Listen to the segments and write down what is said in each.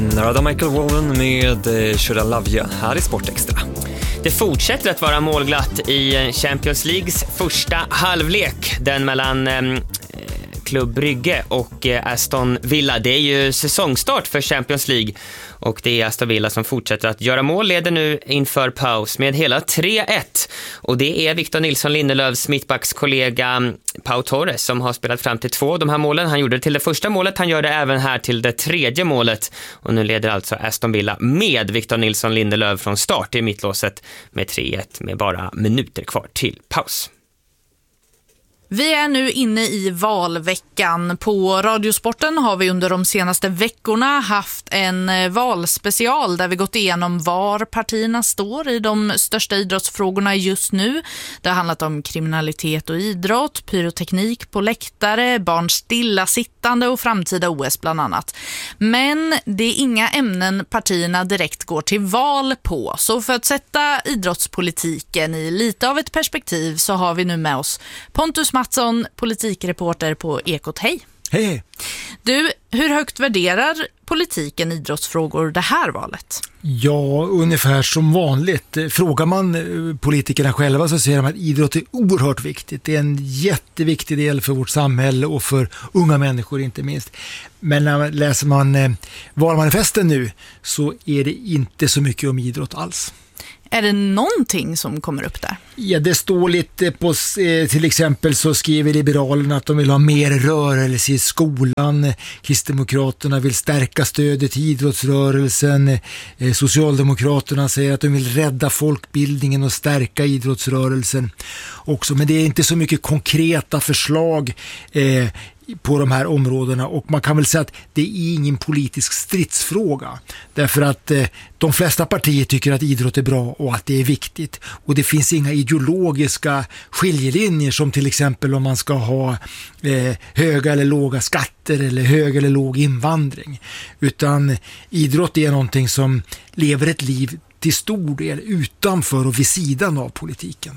Nära Michael Wallen med Should I Love You här i Sportextra. Det fortsätter att vara målglatt i Champions Leagues första halvlek. Den mellan Klubb Brygge och Aston Villa. Det är ju säsongstart för Champions League. Och det är Aston Villa som fortsätter att göra mål. Leder nu inför paus med hela 3-1. Och det är Victor Nilsson Lindelöfs mittbackskollega Pau Torres som har spelat fram till 2 av de här målen. Han gjorde det till det första målet. Han gör det även här till det 3:e målet. Och nu leder alltså Aston Villa med Victor Nilsson Lindelöf från start i mittlåset med 3-1 med bara minuter kvar till paus. Vi är nu inne i valveckan. På Radiosporten har vi under de senaste veckorna haft en valspecial där vi gått igenom var partierna står i de största idrottsfrågorna just nu. Det har handlat om kriminalitet och idrott, pyroteknik på läktare, barns stillasittande och framtida OS bland annat. Men det är inga ämnen partierna direkt går till val på. Så för att sätta idrottspolitiken i lite av ett perspektiv så har vi nu med oss Pontus Mattsson, politikreporter på Ekot. Hej! Hej! Du, hur högt värderar politiken idrottsfrågor det här valet? Ja, ungefär som vanligt. Frågar man politikerna själva så säger de att idrott är oerhört viktigt. Det är en jätteviktig del för vårt samhälle och för unga människor inte minst. Men när läser man valmanifesten nu så är det inte så mycket om idrott alls. Är det någonting som kommer upp där? Ja, det står lite på, till exempel så skriver Liberalerna att de vill ha mer rörelse i skolan. Kristdemokraterna vill stärka stödet till idrottsrörelsen. Socialdemokraterna säger att de vill rädda folkbildningen och stärka idrottsrörelsen också. Men det är inte så mycket konkreta förslag på de här områdena, och man kan väl säga att det är ingen politisk stridsfråga därför att de flesta partier tycker att idrott är bra och att det är viktigt, och det finns inga ideologiska skiljelinjer som till exempel om man ska ha höga eller låga skatter eller hög eller låg invandring, utan idrott är någonting som lever ett liv till stor del utanför och vid sidan av politiken.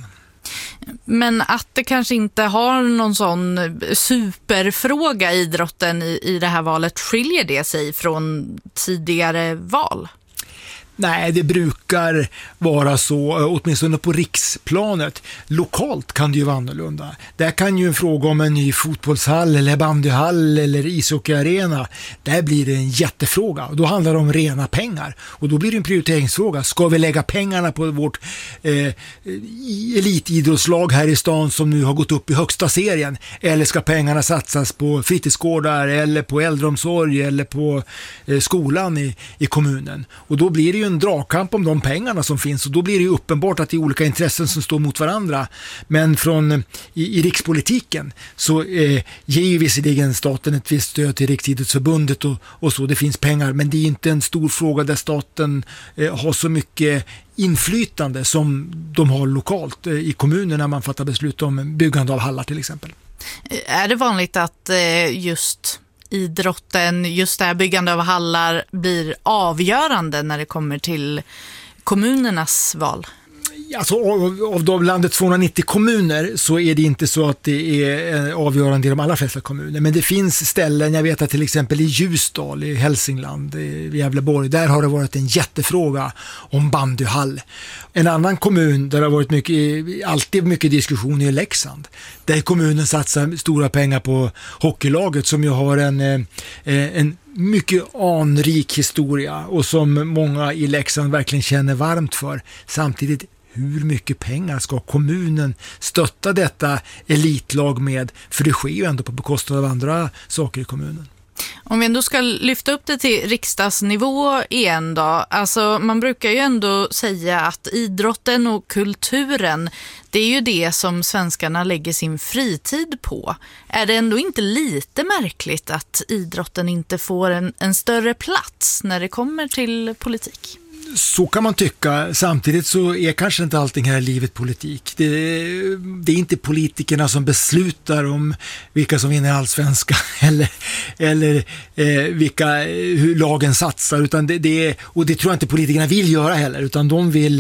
Men att det kanske inte har någon sån superfråga i idrotten i det här valet, skiljer det sig från tidigare val? Nej, det brukar vara så, åtminstone på riksplanet. Lokalt kan det ju vara annorlunda. Där kan ju en fråga om en ny fotbollshall eller bandyhall eller ishockeyarena, där blir det en jättefråga. Då handlar det om rena pengar. Och då blir det en prioriteringsfråga. Ska vi lägga pengarna på vårt elitidrottslag här i stan som nu har gått upp i högsta serien? Eller ska pengarna satsas på fritidsgårdar eller på äldreomsorg eller på skolan i kommunen? Och då blir det ju en dragkamp om de pengarna som finns, och då blir det ju uppenbart att det är olika intressen som står mot varandra. Men i rikspolitiken så ger ju visserligen staten ett visst stöd till Riksidrottsförbundet och så, det finns pengar, men det är inte en stor fråga där staten har så mycket inflytande som de har lokalt i kommunen när man fattar beslut om byggande av hallar till exempel. Är det vanligt att just idrotten, just det här byggande av hallar, blir avgörande när det kommer till kommunernas val? Alltså av de landets 290 kommuner så är det inte så att det är avgörande i de allra flesta kommuner. Men det finns ställen, jag vet att till exempel i Ljusdal, i Hälsingland, i Gävleborg, där har det varit en jättefråga om bandyhall. En annan kommun där det har varit alltid mycket diskussion är Leksand. Där kommunen satsar stora pengar på hockeylaget som ju har en mycket anrik historia och som många i Leksand verkligen känner varmt för. Samtidigt, hur mycket pengar ska kommunen stötta detta elitlag med? För det sker ju ändå på bekostnad av andra saker i kommunen. Om vi ändå ska lyfta upp det till riksdagsnivå igen då. Alltså man brukar ju ändå säga att idrotten och kulturen, det är ju det som svenskarna lägger sin fritid på. Är det ändå inte lite märkligt att idrotten inte får en större plats när det kommer till politik? Så kan man tycka. Samtidigt så är kanske inte allting här i livet politik. Det är inte politikerna som beslutar om vilka som vinner allsvenskan eller hur lagen satsar, utan och det tror jag inte politikerna vill göra heller, utan de vill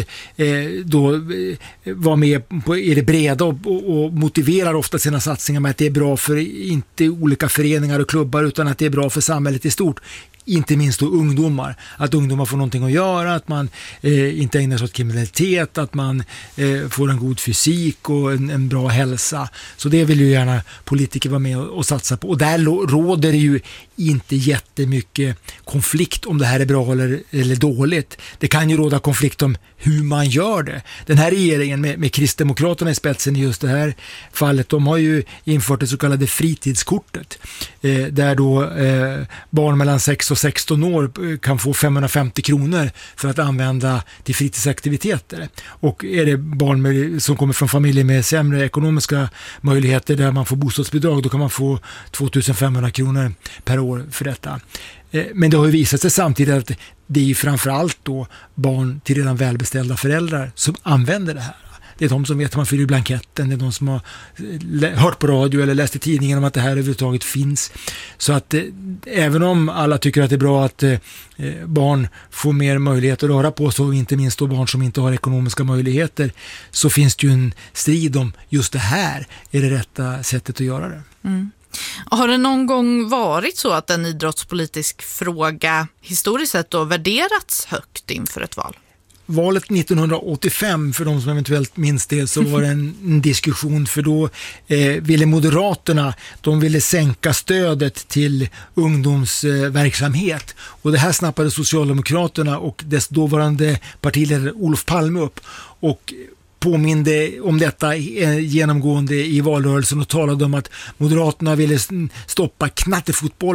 vara med på det breda och motiverar ofta sina satsningar med att det är bra för inte olika föreningar och klubbar, utan att det är bra för samhället i stort. inte minst då ungdomar. Att ungdomar får någonting att göra, att man inte ägnar sig åt kriminalitet, att man får en god fysik och en bra hälsa. Så det vill ju gärna politiker vara med och satsa på. Och där råder det ju inte jättemycket konflikt om det här är bra eller dåligt. Det kan ju råda konflikt om hur man gör det. Den här regeringen med Kristdemokraterna i spetsen i just det här fallet, de har ju infört det så kallade fritidskortet där då barn mellan 6 och 16 år kan få 550 kronor för att använda till fritidsaktiviteter. Och är det barn som kommer från familjer med sämre ekonomiska möjligheter där man får bostadsbidrag, då kan man få 2500 kronor per år för detta. Men det har ju visat sig samtidigt att det är ju framförallt då barn till redan välbeställda föräldrar som använder det här. Det är de som vet att man fyller blanketten, det är de som har hört på radio eller läst i tidningen om att det här överhuvudtaget finns. Så att även om alla tycker att det är bra att barn får mer möjlighet att röra på sig, och inte minst då barn som inte har ekonomiska möjligheter, så finns det ju en strid om just det här är det rätta sättet att göra det. Mm. Har det någon gång varit så att en idrottspolitisk fråga historiskt sett då värderats högt inför ett val? Valet 1985, för de som eventuellt minns det, så var det en diskussion, för då ville Moderaterna, de ville sänka stödet till ungdomsverksamhet, och det här snappade Socialdemokraterna och dess dåvarande partiledare Olof Palme upp och påminde om detta genomgående i valrörelsen och talade om att Moderaterna ville stoppa knattefotboll